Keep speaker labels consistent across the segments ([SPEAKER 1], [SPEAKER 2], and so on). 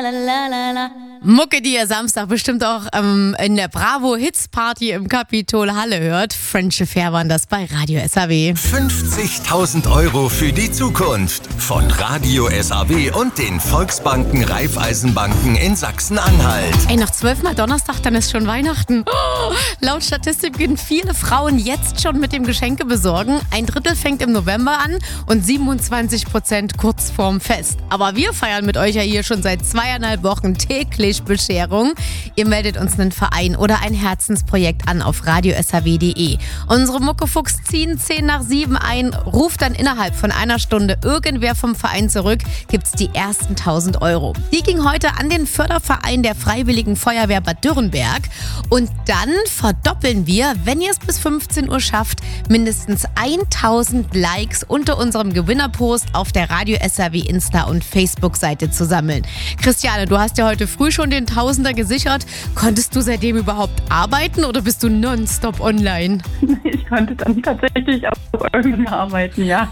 [SPEAKER 1] Mucke, die ihr Samstag bestimmt auch in der Bravo Hits Party im Capitol Halle hört. French Affair waren das bei Radio SAW.
[SPEAKER 2] 50.000 € für die Zukunft von Radio SAW und den Volksbanken Raiffeisenbanken in Sachsen-Anhalt.
[SPEAKER 1] Ey, noch 12 Mal Donnerstag, dann ist schon Weihnachten. Oh, laut Statistik beginnen viele Frauen jetzt schon mit dem Geschenke besorgen. 1/3 fängt im November an und 27% kurz vorm Fest. Aber wir feiern mit euch ja hier schon seit 2,5 Wochen täglich Bescherung. Ihr meldet uns einen Verein oder ein Herzensprojekt an auf radiosaw.de. Unsere Muckefuchs ziehen 10 nach 7 ein, ruft dann innerhalb von einer Stunde irgendwer vom Verein zurück, gibt's die ersten 1.000 €. Die ging heute an den Förderverein der Freiwilligen Feuerwehr Bad Dürrenberg. Und dann verdoppeln wir, wenn ihr es bis 15 Uhr schafft, mindestens 1.000 Likes unter unserem Gewinnerpost auf der Radio SAW Insta- und Facebook-Seite zu sammeln. Christiane, du hast ja heute früh schon den Tausender gesichert. Konntest du seitdem überhaupt arbeiten oder bist du nonstop online?
[SPEAKER 3] Ich konnte dann tatsächlich auch irgendwann arbeiten, ja.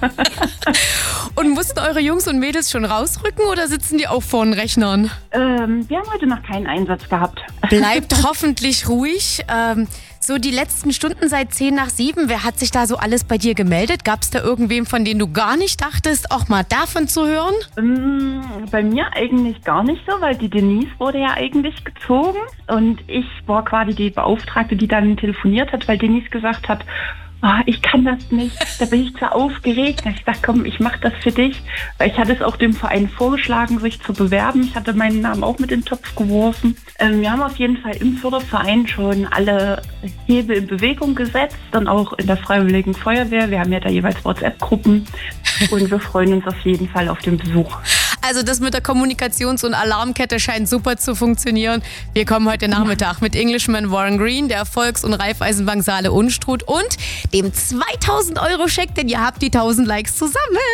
[SPEAKER 1] Und mussten eure Jungs und Mädels schon rausrücken oder sitzen die auch vor den Rechnern?
[SPEAKER 3] Wir haben heute noch keinen Einsatz gehabt.
[SPEAKER 1] Bleibt hoffentlich ruhig. So die letzten Stunden seit 10 nach 7, wer hat sich da so alles bei dir gemeldet? Gab es da irgendwem, von dem du gar nicht dachtest, auch mal davon zu hören?
[SPEAKER 3] Bei mir eigentlich gar nicht so, weil die Denise wurde ja eigentlich gezogen und ich war quasi die Beauftragte, die dann telefoniert hat, weil Denise gesagt hat, ich kann das nicht, da bin ich zu aufgeregt. Ich dachte, komm, ich mache das für dich. Weil ich hatte es auch dem Verein vorgeschlagen, sich zu bewerben. Ich hatte meinen Namen auch mit in den Topf geworfen. Wir haben auf jeden Fall im Förderverein schon alle Hebel in Bewegung gesetzt, dann auch in der Freiwilligen Feuerwehr. Wir haben ja da jeweils WhatsApp-Gruppen und wir freuen uns auf jeden Fall auf den Besuch.
[SPEAKER 1] Also das mit der Kommunikations- und Alarmkette scheint super zu funktionieren. Wir kommen heute Nachmittag mit Englishman Warren Green, der Volks- und Raiffeisenbank Saale Unstrut und dem 2.000 € Scheck, denn ihr habt die 1.000 Likes zusammen.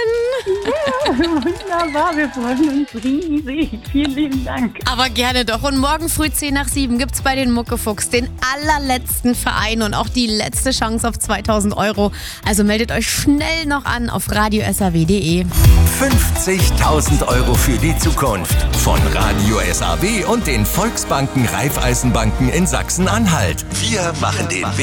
[SPEAKER 3] Ja, wunderbar, wir freuen uns riesig. Vielen lieben Dank.
[SPEAKER 1] Aber gerne doch. Und morgen früh 10 nach 7 gibt's bei den Muckefuchs den allerletzten Verein und auch die letzte Chance auf 2.000 €. Also meldet euch schnell noch an auf radiosaw.de.
[SPEAKER 2] 50.000 € für die Zukunft von Radio SAW und den Volksbanken Raiffeisenbanken in Sachsen-Anhalt. Wir machen den Weg